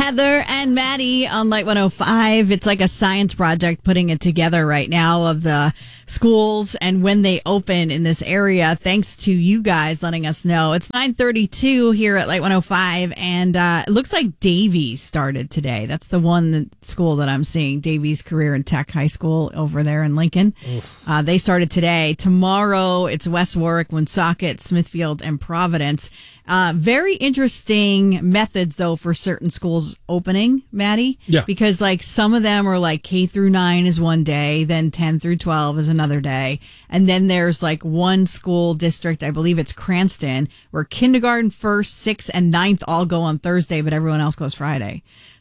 Heather and Maddie on Light 105. It's like a science project putting it together right now of the schools and when they open in this area. Thanks to you guys letting us know. It's 9:32 here at Light 105, and it looks like Davies started today. That's the school that I'm seeing, Davies Career and Tech High School over there in Lincoln. They started today. Tomorrow, it's West Warwick, Woonsocket, Smithfield, and Providence. Very interesting methods, though, for certain schools opening, Maddie. Yeah. Because, like, some of them are like K through 9 is one day, then 10 through 12 is another day. And then there's like one school district, I believe it's Cranston, where kindergarten, 1st, 6th, and 9th all go on Thursday, but everyone else goes Friday.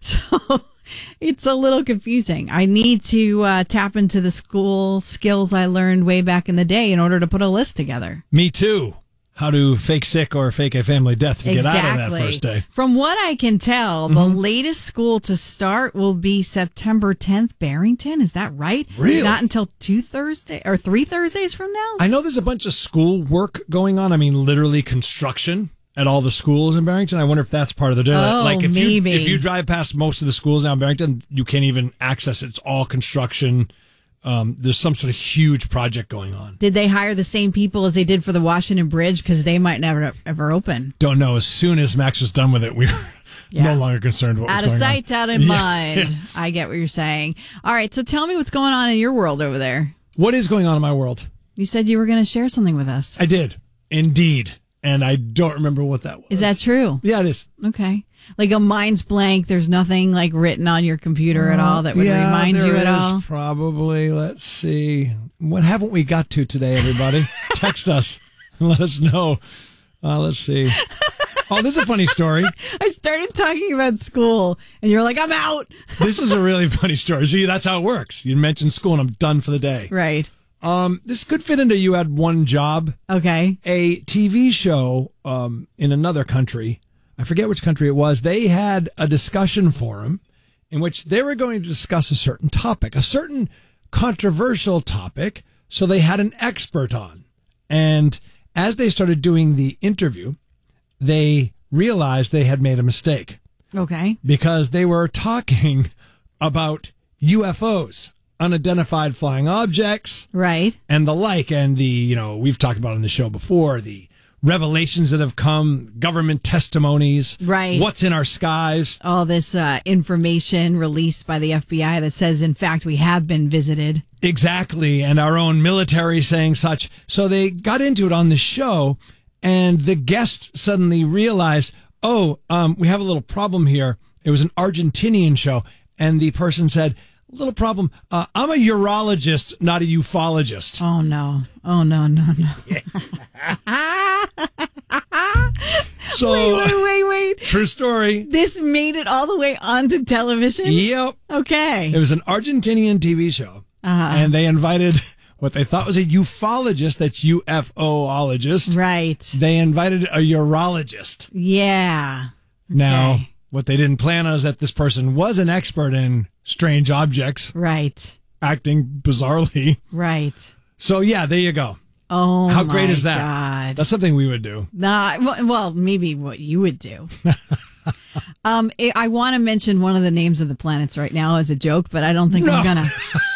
So it's a little confusing. I need to tap into the school skills I learned way back in the day in order to put a list together. Me too. How to fake sick or fake a family death to get out of that first day. From what I can tell, the latest school to start will be September 10th, Barrington. Is that right? Really? Not until 3 Thursdays from now? I know there's a bunch of school work going on. I mean, literally construction at all the schools in Barrington. I wonder if that's part of the deal. Oh, maybe. If you drive past most of the schools now in Barrington, you can't even access it. It's all construction. There's some sort of huge project going on. Did they hire the same people as they did for the Washington Bridge? Because they might never ever open. Don't know. As soon as Max was done with it, we were no longer concerned what was going on. Out of sight, out of mind. Yeah. I get what you're saying. All right, so tell me what's going on in your world over there. What is going on in my world? You said you were going to share something with us. I did, indeed. And I don't remember what that was. Is that true? Yeah, it is. Okay. Like a mind's blank. There's nothing like written on your computer at all that would remind you at all? Probably. Let's see. What haven't we got to today, everybody? Text us and let us know. Let's see. Oh, this is a funny story. I started talking about school and you're like, I'm out. This is a really funny story. See, that's how it works. You mentioned school and I'm done for the day. Right. This could fit into you had one job. Okay. A TV show in another country. I forget which country it was. They had a discussion forum in which they were going to discuss a certain topic, a certain controversial topic. So they had an expert on. And as they started doing the interview, they realized they had made a mistake. Okay. Because they were talking about UFOs. Unidentified flying objects. Right. And the like. And we've talked about on the show before, the revelations that have come, government testimonies. Right. What's in our skies. All this information released by the FBI that says, in fact, we have been visited. Exactly. And our own military saying such. So they got into it on the show, and the guest suddenly realized, we have a little problem here. It was an Argentinian show. And the person said, little problem. I'm a urologist, not a ufologist. Oh, no. Oh, no. So, wait. True story. This made it all the way onto television? Yep. Okay. It was an Argentinian TV show. And they invited what they thought was a ufologist, that's UFOologist. Right. They invited a urologist. Yeah. Okay. Now, what they didn't plan on is that this person was an expert in strange objects. Right. Acting bizarrely. Right. So, yeah, there you go. Oh, how great is that? God. That's something we would do. Well, maybe what you would do. I want to mention one of the names of the planets right now as a joke, but I don't think I'm going to.